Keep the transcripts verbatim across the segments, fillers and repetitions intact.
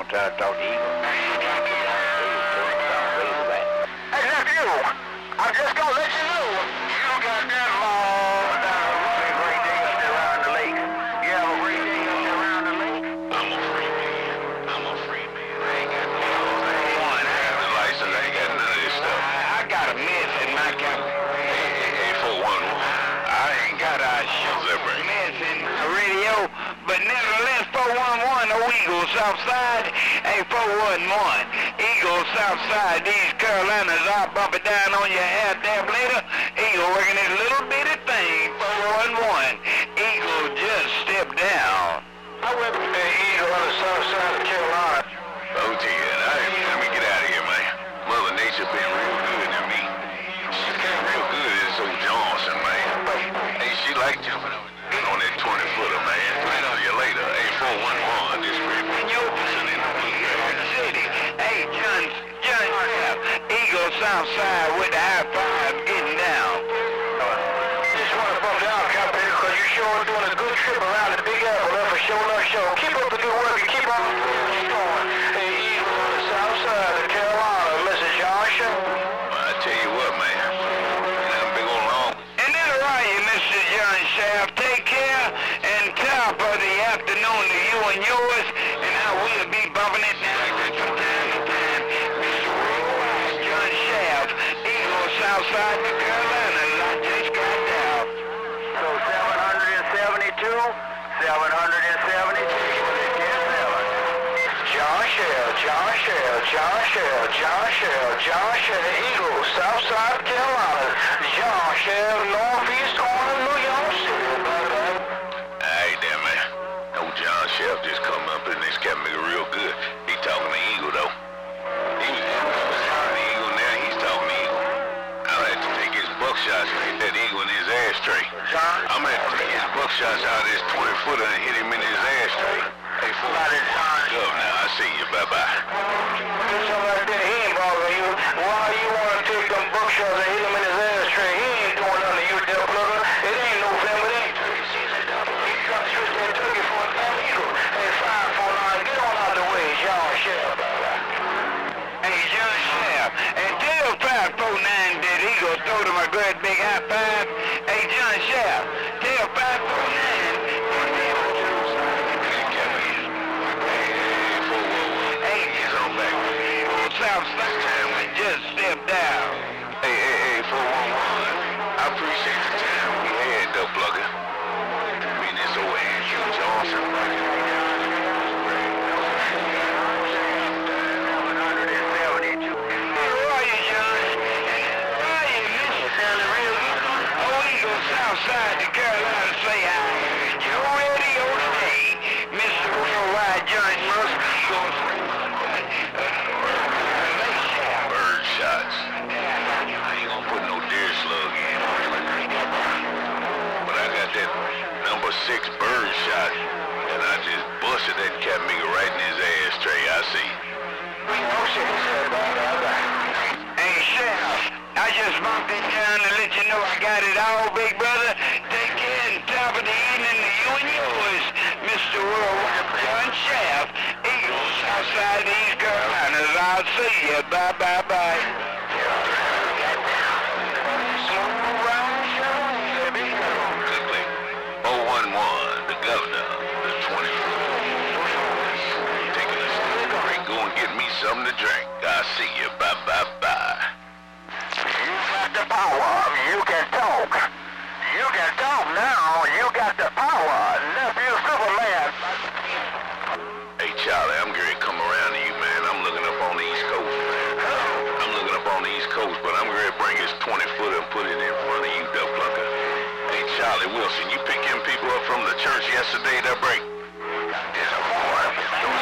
trying to talk to Eagle. Hey, nephew, I'm just gonna let you know, you got that long down a great day up there around the lake. You have a great day up there around the lake? I'm a free man. I'm a free man. I ain't got no laws. I ain't got no license. I ain't got none of this stuff. I, I got a miss in my camp. Hey, hey, hey, four one one. I ain't got a shoes that bring. Miss in the radio, but nevertheless, four one one, no Eagle, Southside. Hey, four one one, Eagle, Southside. These Carolinas are bumping down on your air tab later. Eagle working his little bitty thing, four one one. Eagle just stepped down. I went to the Eagle on the south side of Carolina. Oh, dear. I, let me get out of here, man. Mother Nature been real good to me. She came real good at this old Johnson, man. Hey, she like jumping on that twenty footer, man. Right on you later. Hey, four one one, this great In your in the city. Hey, John, John, Eagle, Southside with the high five getting down. Just want to bump down, Captain, because you sure doing a good trip around the Big Apple. That's for sure, enough show. Keep up the good work and keep on going. Hey, Eagle on the south side of Carolina, Mister Johnson. Well, I tell you what, man. That big old long. And then are you, Mister John Shaft. Take care and top of the afternoon to you and yours, and I will be bumping it down from time to time. Mister Worldwide, John Shaft, Eagle, Southside of Carolina. I just got down. So seven seventy-two, seven seventy-two, John Shell, John Shell, John Shell, John Shell, John Shell, Eagle, Southside of Carolina, John Shell, Northeast corner, New York City, baby. Hey there, man. Old John Chef just come up and this cat make it real good. He talking to Eagle, though. He was talking to Eagle, now he's talking to Eagle. I'll have to take his buckshots and hit that Eagle in his ashtray. I'm gonna have to take his buckshots out of this twenty footer and hit him in his ashtray. Hey, fool. Go now, I see you. Bye-bye. Somebody did, he ain't bothering you. Why you want to take them bookshots and hit him in his ashtray? He ain't doing nothing to you, Del Plugger. It ain't November, it ain't turkey season. He got to switch that turkey for a damn Eagle. Hey, five four nine, get on out the way, John Shell. Hey, John Shell. And tell five four nine that Eagle throw him a great big high five. Hey, John Shell, tell five four nine. Southside time we just stepped down. Hey, hey, hey, four one one. I appreciate the time we had, though, Plugger. Me and this old Andrew Johnson. seventy-two. Where are you, John? Where are you, Mister Sounding real good? Oh, Eagle, Southside to Carolina, say hi. You're radio today, Mister Worldwide, John Musk, Eagle. Bird shots. I ain't gonna put no deer slug in. But I got that number six bird shot, and I just busted that cat nigga right in his ashtray. I see. Hey, Chef, I just bumped it down to let you know I got it all, big brother. Take care and top of the evening to you and yours, Mister Worldwide, John Chef, Eagle, Southside East Carolinas. I'll see you. Bye, bye, bye. Quickly. oh one one, the governor, the twenty-fourth. Taking a sip break, go and get me something to drink. I'll see you. Bye, bye, bye. You got the power. You can talk. You can talk now. You got the power. Nephew Superman. Hey, Charlie, I'm going to come around to you, man. I'm looking up on the East Coast. I'm looking up on the East Coast, but I'm going to bring his twenty footer and put it in front of you, Duck Plucker. Hey, Charlie Wilson, you pick them people up from the church yesterday, that break? Yes, of course.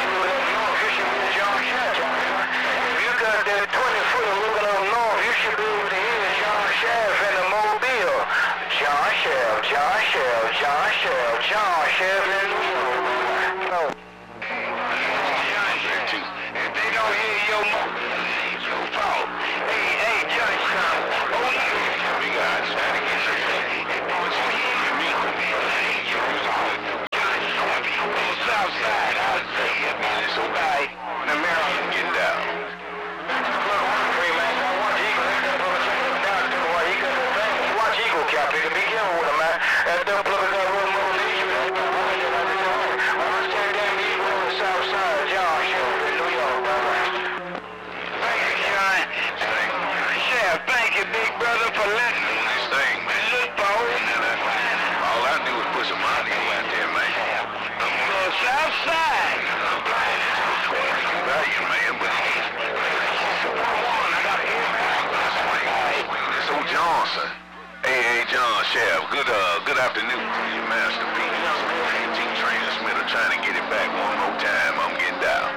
You got that twenty footer looking up north. You should be able to hear John Shaft in the Mobile. John Shaft, John Shaft, John Shaft, John Shaft in the Mobile. If they don't hear your mobile, it's your fault. Hey, hey, John Shaft. Oh, you. We got trying to get your If don't you hear me, it ain't your fault. John Shaft, on the south side, I'll say it, man. It's all right. afternoon to your masterpiece. T-Transmitter trying to get it back one more time. I'm getting down.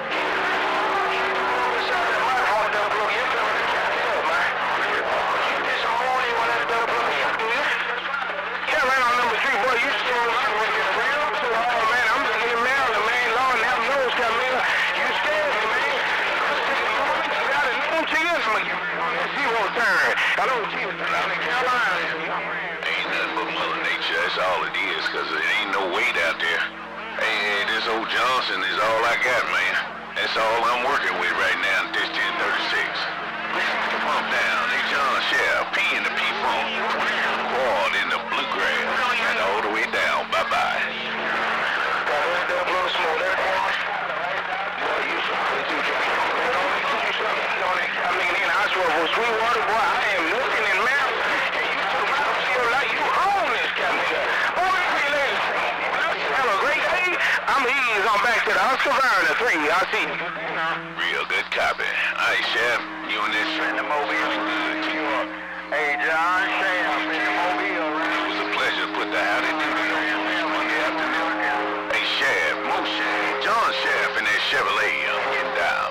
Yeah, man, on number three, boy, you still real? Oh, man, I'm just in Maryland, man. Lord, and have knows, Camilla. You scared me, man. You got a new chance, man. Zero turn. I don't see it. Carolina. Ain't nothing but Mother Nature, that's all it is, cause there ain't no weight out there. Hey, hey, this old Johnson is all I got, man. That's all I'm working with right now in this ten thirty-six. Pump down, they John Sheriff, P in the P-Funk, Quad in the Bluegrass, and all the way down, bye-bye. Sweetwater, boy, I am looking in Maryland, and you took my feel like you own this Camilla. Boy, have a great day. I'm easy on back to the Oscar Werner three. I see you. Real good copy. All right, Sheriff, you and this friend of Mobile good. Keep up. Hey, John Sheriff in Mobile. It was a pleasure to put the howdy doody on you this Monday afternoon. Hey, Sheriff, Mo Sheriff, John Sheriff in that Chevrolet, I'm getting down.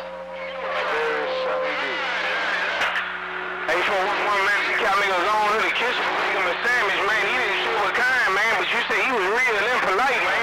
Hey, for one man, he got me was on to the kitchen, give him a sandwich, man. He didn't say what kind, man, but you said he was real impolite, man.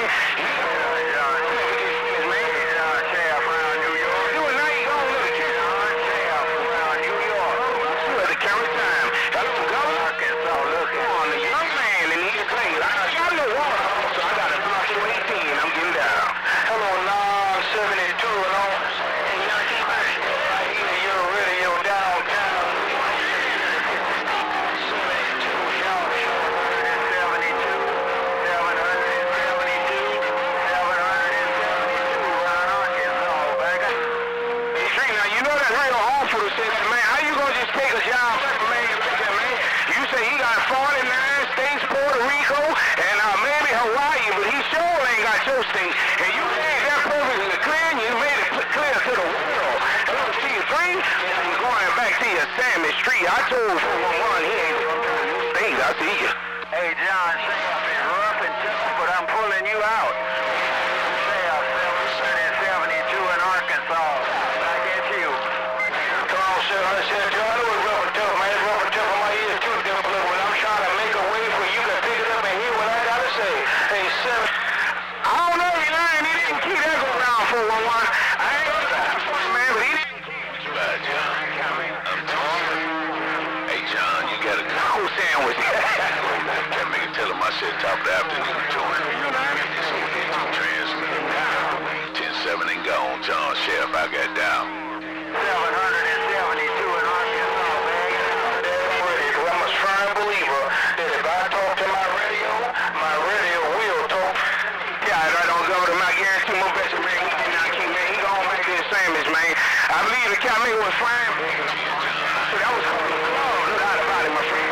And you made that perfectly clear, and you made it clear to the world. Number C three, going back to your Sammy Street. I told four one one he ain't stayed. I see you. Hey, John, Sheriff is rough and tough, but I'm pulling you out. Sheriff, seven seventy-two in Arkansas. Back at you. Come on, Sheriff. I said, John, it was rough and tough, man. It's rough and tough on my ears, too, Devil. When I'm trying to make a way for you to pick it up and hear what I got to say. Hey, seven. I don't know, you lying. He didn't keep that going down four one one. I ain't gonna say man, but he didn't. Bye, John. I'm talking. Hey, John, you got a cold sandwich. Can't make it tell him I said top of the afternoon, Jordan. It's over here to transmit. ten seven and gone, John Sheriff, I got down. seven seventy-two in Arkansas, man. I'm a firm believer that if I talk to my radio, my radio will talk. Yeah, right on Governor, I guarantee my best man, he did not keep, man, he gonna make this sandwich, man. I believe the cat was fine. So that was cool. Oh, no doubt about it, my friend.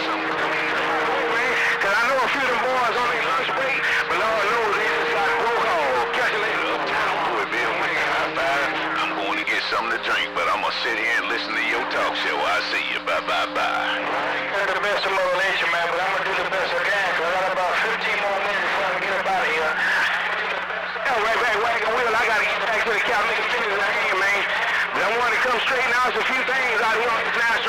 Cause I know a few of them boys on their lunch break, but Lord knows they just got broke off. Catch you later. Boy, Bill, man, high five. I'm going to get something to drink, but I'm gonna sit here and listen to your talk show. I see you. Bye, bye, bye. That's the best of Mother Nature, man, but I'm gonna do the best I can, cause I got about fifteen more minutes before I get up out of here. Yeah, right back, wagon wheel. I gotta get back to the cow, make a finish in the hand, man. But I want to come straight now. There's a few things out here on this national